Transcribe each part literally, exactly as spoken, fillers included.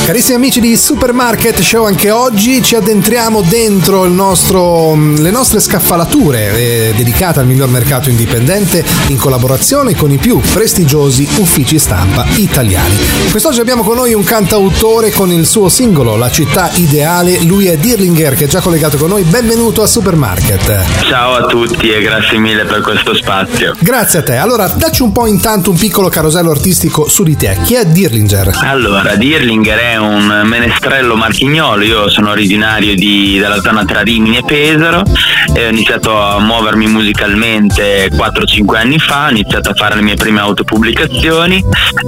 Carissimi amici di Supermarket Show, anche oggi ci addentriamo dentro il nostro, le nostre scaffalature eh, dedicate al miglior mercato indipendente in collaborazione con i più prestigiosi uffici stampa italiani. Quest'oggi abbiamo con noi un cantautore con il suo singolo La città ideale. Lui è Dirlinger, che è già collegato con noi. Benvenuto a Supermarket. Ciao a tutti e grazie mille per questo spazio. Grazie a te. Allora, dacci un po' intanto un piccolo carosello artistico su di te. Chi è Dirlinger? Allora, Dirlinger è un menestrello marchignolo. Io sono originario di, della zona tra Rimini e Pesaro e ho iniziato a muovermi musicalmente quattro cinque anni fa. Ho iniziato a fare le mie prime autopubblicazioni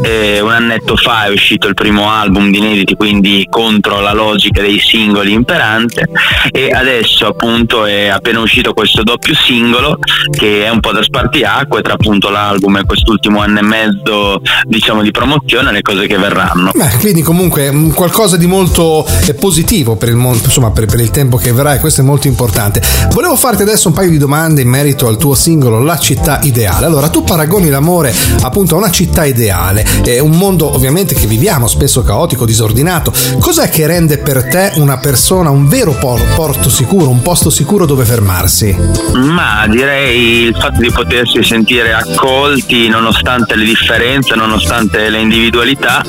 e un annetto fa è uscito il primo album di inediti, quindi contro la logica dei singoli imperante, e adesso appunto è appena uscito questo doppio singolo che è un po' da spartiacque tra appunto l'album e quest'ultimo anno e mezzo, diciamo, di promozione, le cose che verranno. Beh, quindi comunque qualcosa di molto positivo per il mondo, insomma, per, per il tempo che verrà, e questo è molto importante. Volevo farti adesso un paio di domande in merito al tuo singolo La città ideale. Allora, tu paragoni l'amore appunto a una città ideale, è un mondo ovviamente che viviamo spesso caotico, disordinato. Cos'è che rende per te una persona un vero porto sicuro, un posto sicuro dove fermarsi? Ma direi il fatto di potersi sentire accolti nonostante le differenze, nonostante le individualità,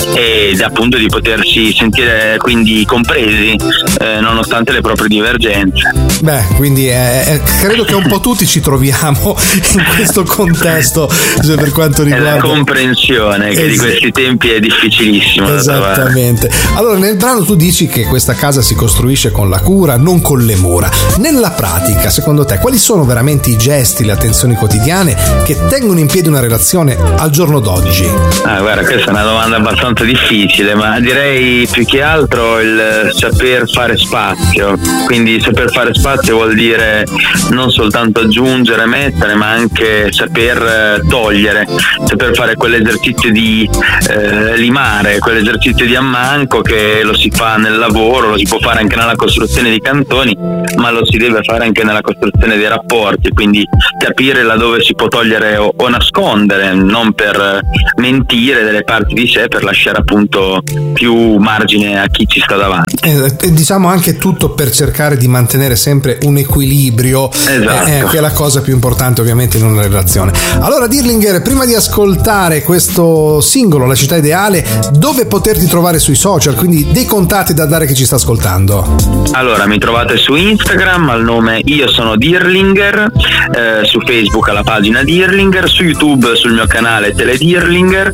ed appunto di potersi sentire quindi compresi eh, nonostante le proprie divergenze. Beh, quindi eh, eh, credo che un po' tutti ci troviamo in questo contesto, cioè, per quanto riguarda è la comprensione che es- di questi tempi è difficilissimo. Esattamente. Allora, nel brano tu dici che questa casa si costruisce con la cura, non con le mura. Nella pratica, secondo te, quali sono veramente i gesti, le attenzioni quotidiane che tengono in piedi una relazione al giorno d'oggi? Ah, guarda, questa è una domanda abbastanza difficile, ma direi più che altro il saper fare spazio. Quindi saper fare spazio vuol dire non soltanto aggiungere, mettere, ma anche saper togliere, saper fare quell'esercizio di eh, limare, quell'esercizio di ammanco che lo si fa nel lavoro, lo si può fare anche nella costruzione di cantoni, ma lo si deve fare anche nella costruzione dei rapporti, quindi capire laddove si può togliere o, o nascondere, non per mentire delle parti di sé, per lasciare appunto più margine a chi ci sta davanti. E, e diciamo anche tutto per cercare di mantenere sempre un equilibrio, esatto. eh, che è la cosa più importante ovviamente in una relazione. Allora, Dirlinger, prima di ascoltare questo singolo La città ideale, dove poterti trovare sui social, quindi dei contatti da dare a chi ci sta ascoltando? Allora, mi trovate su Instagram al nome Io sono Dirlinger, eh, su Facebook alla pagina Dirlinger, su YouTube sul mio canale Tele Dirlinger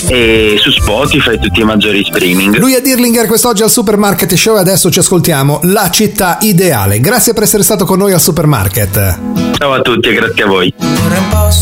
e su Spotify tutti i maggiori streaming. Lui è Dirlinger, quest'oggi al Supermarket Show, e adesso ci ascoltiamo La città ideale. Grazie per essere stato con noi al Supermarket. Ciao a tutti e grazie a voi.